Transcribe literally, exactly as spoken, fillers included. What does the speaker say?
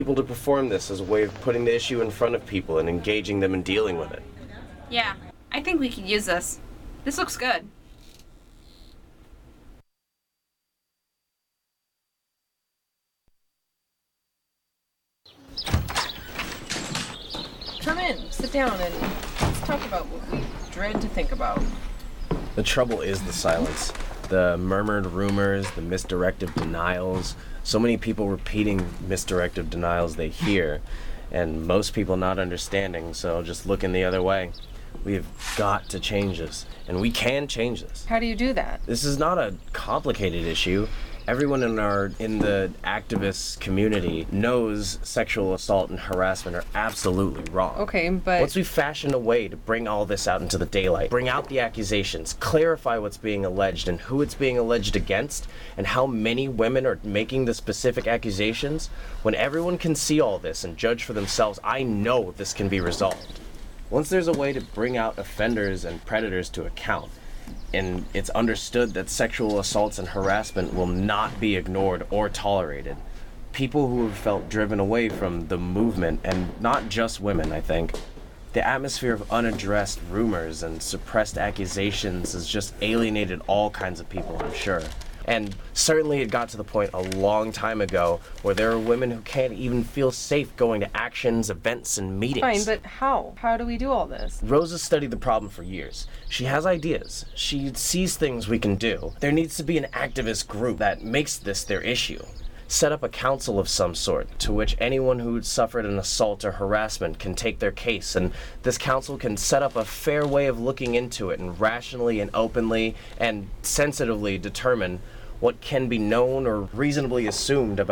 People to perform this as a way of putting the issue in front of people and engaging them in dealing with it. Yeah, I think we could use this. This looks good. Come in, sit down, and let's talk about what we dread to think about. The trouble is the silence. The murmured rumors, the misdirected denials, so many people repeating misdirected denials they hear, and most people not understanding, so just looking the other way. We've got to change this, and we can change this. How do you do that? This is not a complicated issue. Everyone in our in the activist community knows sexual assault and harassment are absolutely wrong. Okay, but... Once we fashion a way to bring all this out into the daylight, bring out the accusations, clarify what's being alleged and who it's being alleged against, and how many women are making the specific accusations, when everyone can see all this and judge for themselves, I know this can be resolved. Once there's a way to bring out offenders and predators to account, and it's understood that sexual assaults and harassment will not be ignored or tolerated, people who have felt driven away from the movement, and not just women, I think, the atmosphere of unaddressed rumors and suppressed accusations has just alienated all kinds of people, I'm sure. And certainly it got to the point a long time ago where there are women who can't even feel safe going to actions, events, and meetings. Fine, but how? How do we do all this? Rosa's studied the problem for years. She has ideas. She sees things we can do. There needs to be an activist group that makes this their issue. Set up a council of some sort to which anyone who suffered an assault or harassment can take their case, and this council can set up a fair way of looking into it and rationally and openly and sensitively determine what can be known or reasonably assumed about